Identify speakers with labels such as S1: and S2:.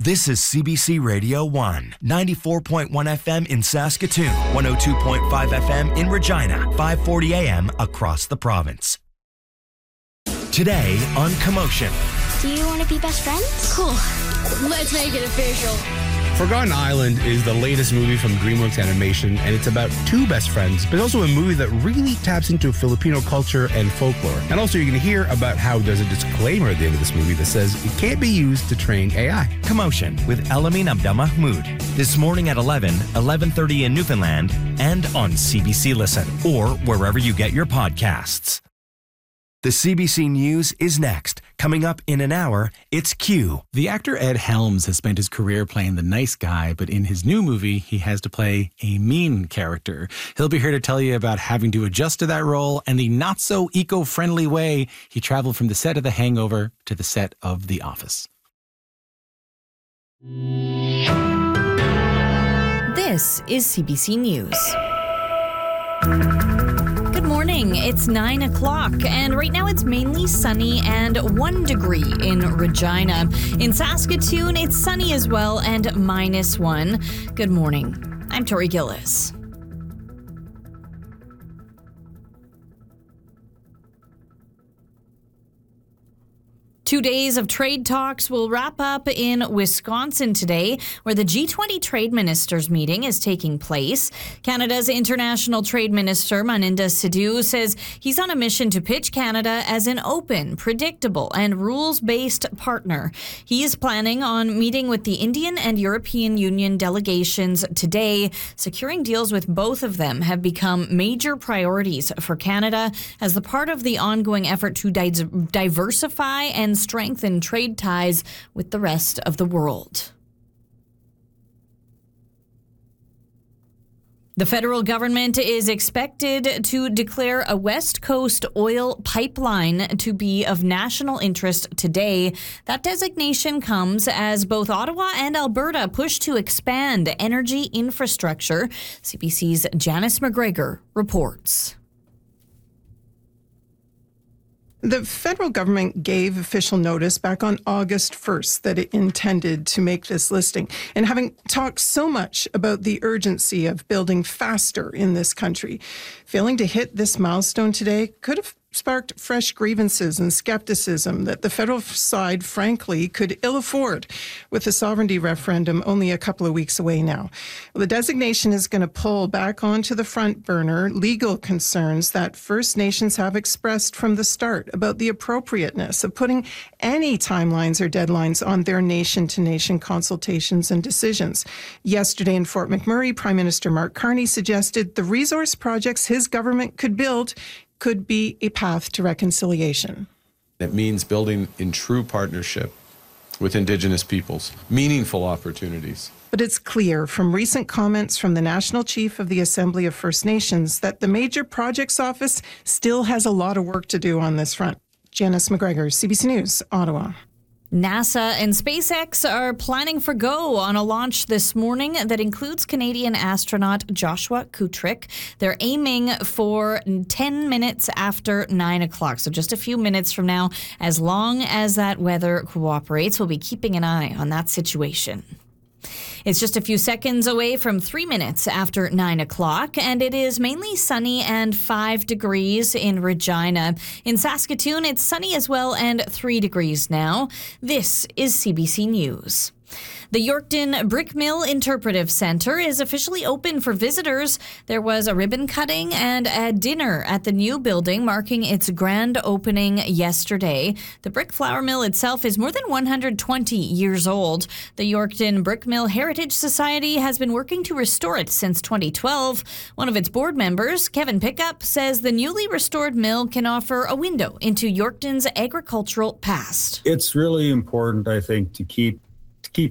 S1: This is CBC Radio 1, 94.1 FM in Saskatoon, 102.5 FM in Regina, 540 AM across the province. Today on Commotion.
S2: Do you want to be best friends?
S3: Cool. Let's make it official.
S4: Forgotten Island is the latest movie from DreamWorks Animation, and it's about two best friends, but also a movie that really taps into Filipino culture and folklore. And also you're going to hear about how there's a disclaimer at the end of this movie that says it can't be used to train AI.
S1: Commotion with Elamin Abdelmahmoud. This morning at 11:30 in Newfoundland, and on CBC Listen, or wherever you get your podcasts. The CBC News is next. Coming up in an hour, it's Q.
S5: The actor Ed Helms has spent his career playing the nice guy, but in his new movie, he has to play a mean character. He'll be here to tell you about having to adjust to that role and the not-so-eco-friendly way he traveled from the set of The Hangover to the set of The Office.
S6: This is CBC News. Good morning. It's 9 o'clock, and right now it's mainly sunny and 1 degree in Regina. In Saskatoon, it's sunny as well and -1. Good morning. I'm Tori Gillis. 2 days of trade talks will wrap up in Wisconsin today, where the G20 Trade Ministers meeting is taking place. Canada's International Trade Minister, Maninda Sidhu, says he's on a mission to pitch Canada as an open, predictable, and rules-based partner. He is planning on meeting with the Indian and European Union delegations today. Securing deals with both of them have become major priorities for Canada as the part of the ongoing effort to diversify and strengthen trade ties with the rest of the world. The federal government is expected to declare a West Coast oil pipeline to be of national interest today. That designation comes as both Ottawa and Alberta push to expand energy infrastructure. CBC's Janice McGregor reports.
S7: The federal government gave official notice back on August 1st that it intended to make this listing. And having talked so much about the urgency of building faster in this country, failing to hit this milestone today could have sparked fresh grievances and skepticism that the federal side, frankly, could ill afford with the sovereignty referendum only a couple of weeks away now. Well, the designation is going to pull back onto the front burner legal concerns that First Nations have expressed from the start about the appropriateness of putting any timelines or deadlines on their nation-to-nation consultations and decisions. Yesterday in Fort McMurray, Prime Minister Mark Carney suggested the resource projects his government could build could be a path to reconciliation.
S8: It means building in true partnership with Indigenous peoples, meaningful opportunities.
S7: But it's clear from recent comments from the National Chief of the Assembly of First Nations that the Major Projects Office still has a lot of work to do on this front. Janice McGregor, CBC News, Ottawa.
S6: NASA and SpaceX are planning for go on a launch this morning that includes Canadian astronaut Joshua Kutrick. They're aiming for 10 minutes after 9 o'clock, so just a few minutes from now. As long as that weather cooperates, we'll be keeping an eye on that situation. It's just a few seconds away from 3 minutes after 9 o'clock, and it is mainly sunny and 5 degrees in Regina. In Saskatoon, it's sunny as well and 3 degrees now. This is CBC News. The Yorkton Brick Mill Interpretive Centre is officially open for visitors. There was a ribbon cutting and a dinner at the new building marking its grand opening yesterday. The brick flour mill itself is more than 120 years old. The Yorkton Brick Mill Heritage Society has been working to restore it since 2012. One of its board members, Kevin Pickup, says the newly restored mill can offer a window into Yorkton's agricultural past.
S9: It's really important, I think, to keep